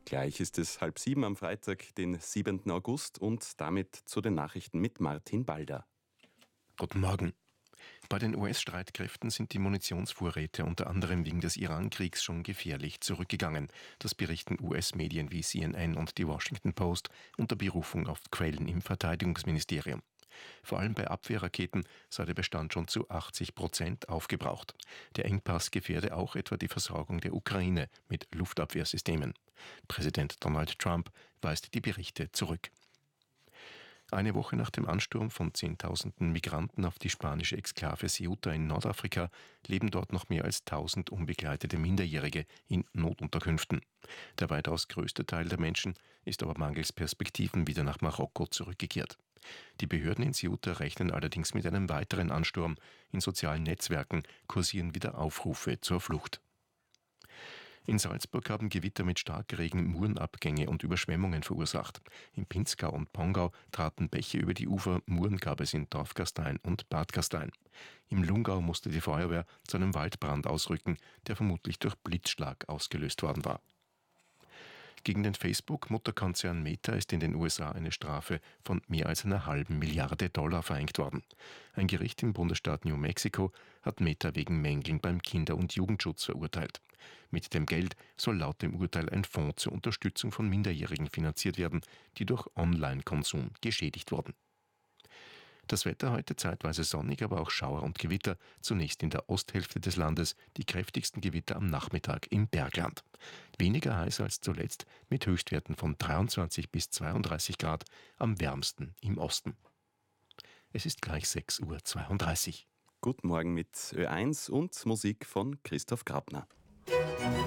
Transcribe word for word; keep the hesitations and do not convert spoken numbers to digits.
Gleich ist es halb sieben am Freitag, den siebenten August, und damit zu den Nachrichten mit Martin Balder. Guten Morgen. Bei den U S-Streitkräften sind die Munitionsvorräte unter anderem wegen des Iran-Kriegs schon gefährlich zurückgegangen. Das berichten U S-Medien wie C N N und die Washington Post unter Berufung auf Quellen im Verteidigungsministerium. Vor allem bei Abwehrraketen sei der Bestand schon zu achtzig Prozent aufgebraucht. Der Engpass gefährde auch etwa die Versorgung der Ukraine mit Luftabwehrsystemen. Präsident Donald Trump weist die Berichte zurück. Eine Woche nach dem Ansturm von Zehntausenden Migranten auf die spanische Exklave Ceuta in Nordafrika leben dort noch mehr als tausend unbegleitete Minderjährige in Notunterkünften. Der weitaus größte Teil der Menschen ist aber mangels Perspektiven wieder nach Marokko zurückgekehrt. Die Behörden in Ceuta rechnen allerdings mit einem weiteren Ansturm. In sozialen Netzwerken kursieren wieder Aufrufe zur Flucht. In Salzburg haben Gewitter mit Starkregen Murenabgänge und Überschwemmungen verursacht. Im Pinzgau und Pongau traten Bäche über die Ufer, Muren gab es in Dorfgastein und Bad Gastein. Im Lungau musste die Feuerwehr zu einem Waldbrand ausrücken, der vermutlich durch Blitzschlag ausgelöst worden war. Gegen den Facebook-Mutterkonzern Meta ist in den U S A eine Strafe von mehr als einer halben Milliarde Dollar verhängt worden. Ein Gericht im Bundesstaat New Mexico hat Meta wegen Mängeln beim Kinder- und Jugendschutz verurteilt. Mit dem Geld soll laut dem Urteil ein Fonds zur Unterstützung von Minderjährigen finanziert werden, die durch Online-Konsum geschädigt wurden. Das Wetter heute zeitweise sonnig, aber auch Schauer und Gewitter. Zunächst in der Osthälfte des Landes, die kräftigsten Gewitter am Nachmittag im Bergland. Weniger heiß als zuletzt, mit Höchstwerten von dreiundzwanzig bis zweiunddreißig Grad, am wärmsten im Osten. Es ist gleich sechs Uhr zweiunddreißig. Guten Morgen mit Ö eins und Musik von Christoph Grabner.